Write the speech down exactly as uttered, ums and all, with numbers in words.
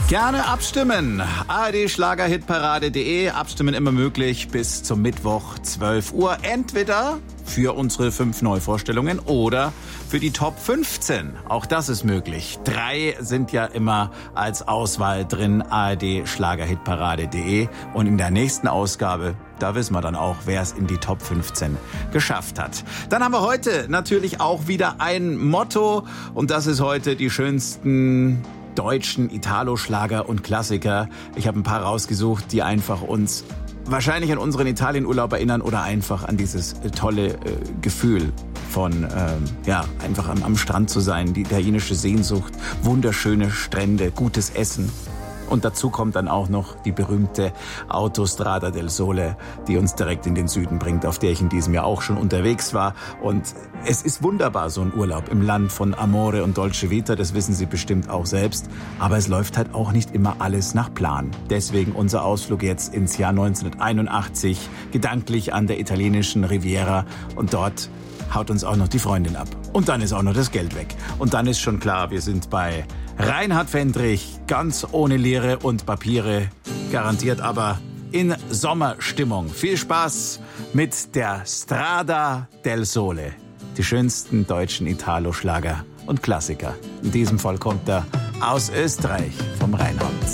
Gerne abstimmen. A R D Schlagerhitparade punkt de. Abstimmen immer möglich bis zum Mittwoch zwölf Uhr. Entweder für unsere fünf Neuvorstellungen oder für die Top fünfzehn. Auch das ist möglich. Drei sind ja immer als Auswahl drin. A R D Schlagerhitparade punkt de. Und in der nächsten Ausgabe, da wissen wir dann auch, wer es in die Top fünfzehn geschafft hat. Dann haben wir heute natürlich auch wieder ein Motto. Und das ist heute die schönsten deutschen Italo-Schlager und Klassiker. Ich habe ein paar rausgesucht, die einfach uns wahrscheinlich an unseren Italienurlaub erinnern oder einfach an dieses tolle äh, Gefühl von, ähm, ja, einfach am, am Strand zu sein, die italienische Sehnsucht, wunderschöne Strände, gutes Essen. Und dazu kommt dann auch noch die berühmte Autostrada del Sole, die uns direkt in den Süden bringt, auf der ich in diesem Jahr auch schon unterwegs war. Und es ist wunderbar, so ein Urlaub im Land von Amore und Dolce Vita, das wissen Sie bestimmt auch selbst. Aber es läuft halt auch nicht immer alles nach Plan. Deswegen unser Ausflug jetzt ins Jahr neunzehnhunderteinundachtzig, gedanklich an der italienischen Riviera. Und dort haut uns auch noch die Freundin ab. Und dann ist auch noch das Geld weg. Und dann ist schon klar, wir sind bei Reinhard Fendrich, ganz ohne Lehre und Papiere, garantiert aber in Sommerstimmung. Viel Spaß mit der Strada del Sole, die schönsten deutschen Italo-Schlager und Klassiker. In diesem Fall kommt er aus Österreich, vom Rheinland.